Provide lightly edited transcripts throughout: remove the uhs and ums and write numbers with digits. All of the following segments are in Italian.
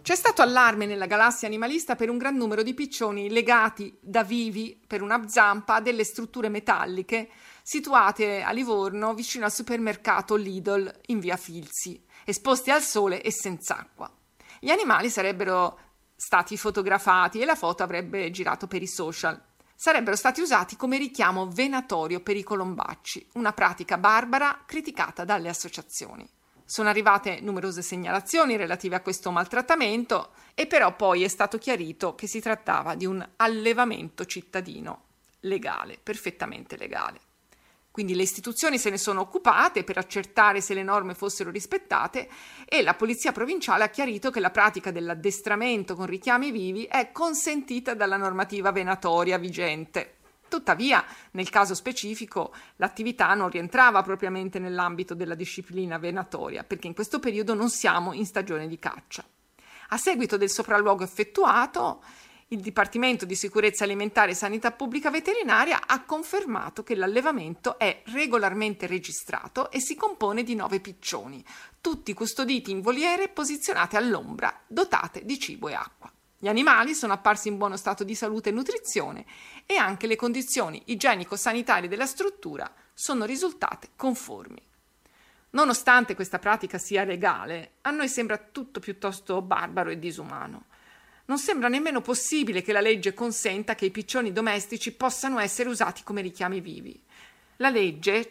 C'è stato allarme nella galassia animalista per un gran numero di piccioni legati da vivi per una zampa a delle strutture metalliche situate a Livorno vicino al supermercato Lidl in via Filzi, esposti al sole e senza acqua. Gli animali sarebbero stati fotografati e la foto avrebbe girato per i social. Sarebbero stati usati come richiamo venatorio per i colombacci, una pratica barbara criticata dalle associazioni. Sono arrivate numerose segnalazioni relative a questo maltrattamento e però poi è stato chiarito che si trattava di un allevamento cittadino, legale, perfettamente legale. Quindi le istituzioni se ne sono occupate per accertare se le norme fossero rispettate e la Polizia Provinciale ha chiarito che la pratica dell'addestramento con richiami vivi è consentita dalla normativa venatoria vigente. Tuttavia, nel caso specifico, l'attività non rientrava propriamente nell'ambito della disciplina venatoria, perché in questo periodo non siamo in stagione di caccia. A seguito del sopralluogo effettuato, il Dipartimento di Sicurezza Alimentare e Sanità Pubblica Veterinaria ha confermato che l'allevamento è regolarmente registrato e si compone di 9 piccioni, tutti custoditi in voliere posizionate all'ombra, dotate di cibo e acqua. Gli animali sono apparsi in buono stato di salute e nutrizione e anche le condizioni igienico-sanitarie della struttura sono risultate conformi. Nonostante questa pratica sia legale, a noi sembra tutto piuttosto barbaro e disumano. Non sembra nemmeno possibile che la legge consenta che i piccioni domestici possano essere usati come richiami vivi. La legge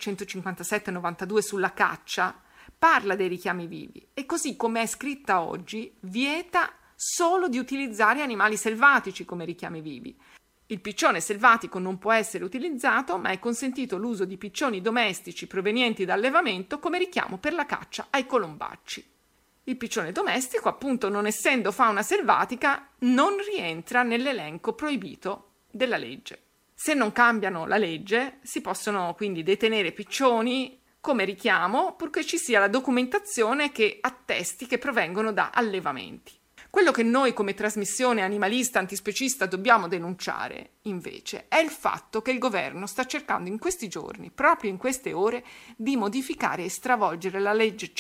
157/92 sulla caccia parla dei richiami vivi e così come è scritta oggi vieta solo di utilizzare animali selvatici come richiami vivi. Il piccione selvatico non può essere utilizzato, ma è consentito l'uso di piccioni domestici provenienti da allevamento come richiamo per la caccia ai colombacci. Il piccione domestico, appunto, non essendo fauna selvatica, non rientra nell'elenco proibito della legge. Se non cambiano la legge, si possono quindi detenere piccioni come richiamo, purché ci sia la documentazione che attesti che provengono da allevamenti. Quello che noi come trasmissione animalista antispecista dobbiamo denunciare, invece, è il fatto che il governo sta cercando in questi giorni, proprio in queste ore, di modificare e stravolgere la legge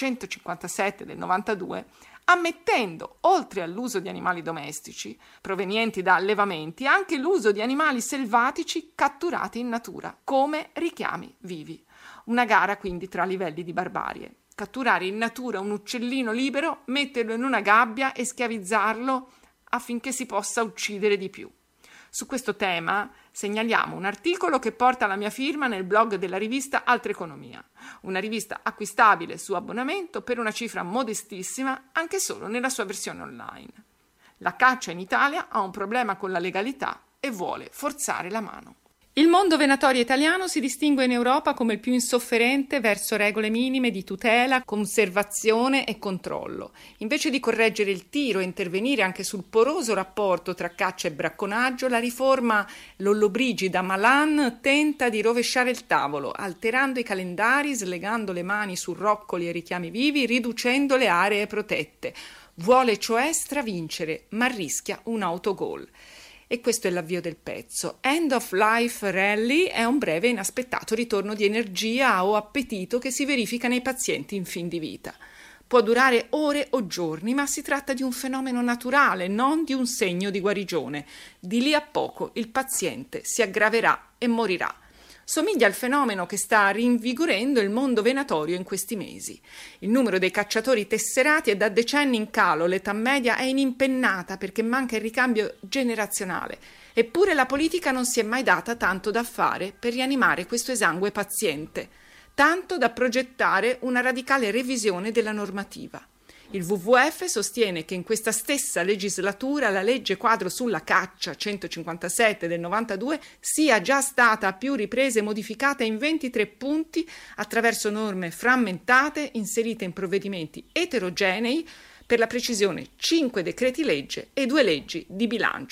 157 del 92, ammettendo, oltre all'uso di animali domestici provenienti da allevamenti, anche l'uso di animali selvatici catturati in natura, come richiami vivi. Una gara quindi tra livelli di barbarie. Catturare in natura un uccellino libero, metterlo in una gabbia e schiavizzarlo affinché si possa uccidere di più. Su questo tema segnaliamo un articolo che porta la mia firma nel blog della rivista Altra Economia, una rivista acquistabile su abbonamento per una cifra modestissima anche solo nella sua versione online. La caccia in Italia ha un problema con la legalità e vuole forzare la mano. Il mondo venatorio italiano si distingue in Europa come il più insofferente verso regole minime di tutela, conservazione e controllo. Invece di correggere il tiro e intervenire anche sul poroso rapporto tra caccia e bracconaggio, la riforma Lollobrigida Malan tenta di rovesciare il tavolo, alterando i calendari, slegando le mani su roccoli e richiami vivi, riducendo le aree protette. Vuole cioè stravincere, ma rischia un autogol. E questo è l'avvio del pezzo. End of Life Rally è un breve e inaspettato ritorno di energia o appetito che si verifica nei pazienti in fin di vita. Può durare ore o giorni, ma si tratta di un fenomeno naturale, non di un segno di guarigione. Di lì a poco il paziente si aggraverà e morirà. Somiglia al fenomeno che sta rinvigorendo il mondo venatorio in questi mesi. Il numero dei cacciatori tesserati è da decenni in calo, l'età media è inimpennata perché manca il ricambio generazionale. Eppure la politica non si è mai data tanto da fare per rianimare questo esangue paziente, tanto da progettare una radicale revisione della normativa. Il WWF sostiene che in questa stessa legislatura la legge quadro sulla caccia 157 del 92 sia già stata a più riprese modificata in 23 punti attraverso norme frammentate inserite in provvedimenti eterogenei, per la precisione 5 decreti legge e 2 leggi di bilancio.